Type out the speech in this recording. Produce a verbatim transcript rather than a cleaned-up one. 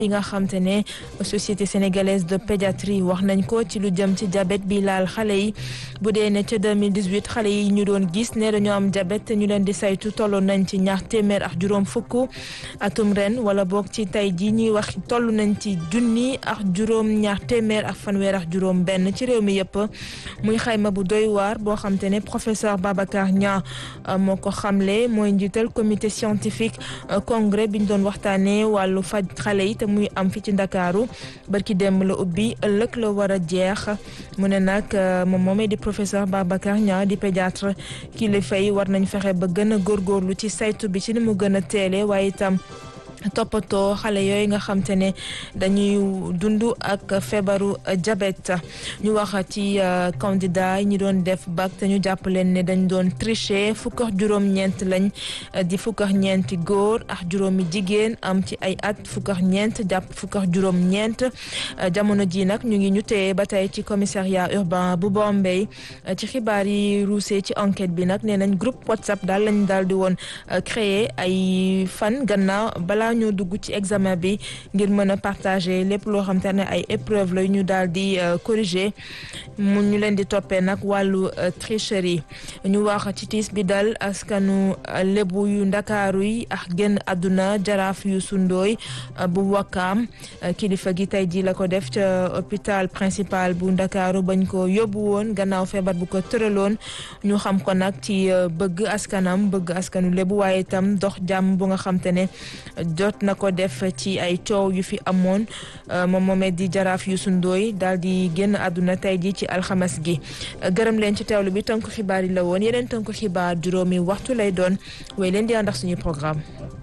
yi nga xam te ne société sénégalaise de pédiatrie wax nañ ko ci lu jëm ci diabète bi laal xale yi bu dee ne ca deux mille dix-huit xale yi ñu doon gis ne dañoo am diabète te ñu leen di saytu tollu nañ ci ñaar téeméer ak juróom fukk atum ren wala boog ci tey ji ñuy wax toll nañ ci junni ak juróom ñaar téeméer ak fanweer ak juróom benn ci réew mi yëpp muy xayma bu doy waar boo xam te ne professeur Babacar Niang moo ko xamle mooy njiital comité scientifique congrès bi ñu doon waxtaanee wàllu faj xale yi te muy am fi ci Ndakaaru barki démb la ubbi ëllëg la war a jeex mu ne nag moom moomee di professeur Babacar Niang di pédiatre kilifa yi war nañ fexe ba gën a góorgóorlu ci saytu bi ci ni mu gën a teele waaye itam toppatoo xale yooyu nga xam te ne dañuy dund ak feebaru diabète ñu wax ci candidat yi ñu doon def bac te ñu jàpp leen ne dañ doon tricher fukk ak juróom-ñeent lañ di fukk ak ñeenti góor ak juróomi jigéen am ci ay at fukk ak ñeent jàpp fukk ak juróom-ñeent jamono ji nag ñu ngi ñu téye ba tey ci commissariat urbain bu Bambey ci xibaar yi ruusee ci enquête bi nag nee nañ groupe WhatsApp daal lañ daal di woon créer ay fan gannaaw balaa ñoo dugg ci examen bi ngir mën a partager lépp loo xam te ne ay épreuve la ñu daal di corriger mu ñu leen di toppee nag wàllu tricherie ñu wax ci tiis bi dal askanu lébu yu ndakaaru yi ak génn àdduna jaraaf yu sundooy bu Wakaam kilifa gi tey ji la ko def ca hôpital principal bu ndakaaru bañ ko yóbbu woon gannaaw feebar bu ko tëraloon ñu xam ko nag ci bëgg askanam bëgg askanu lébu waaye itam dox jàmm bu nga xam te ne jot na ko def ci ay coow yu fi amoon moom moomee di jaraaf yu sundooy daal di génn àdduna tey ji ci alxames gi gërëm leen ci teewlu bi tënku xibaar yi la woon yeneen tënku xibaar juróomi waxtu lay doon way leen di ànd ak suñuy programme